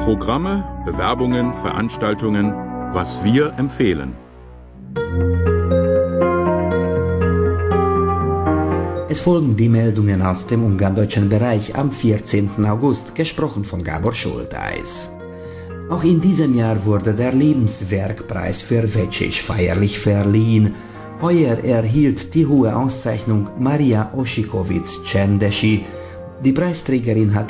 Programme, Bewerbungen, Veranstaltungen, was wir empfehlen. Es folgen die Meldungen aus dem ungarndeutschen Bereich am 14. August, gesprochen von Gábor Schultheis. Auch in diesem Jahr wurde der Lebenswerkpreis für Vecsés feierlich verliehen. Heuer erhielt die hohe Auszeichnung Maria Osikowicz-Csendesi. Die Preisträgerin hat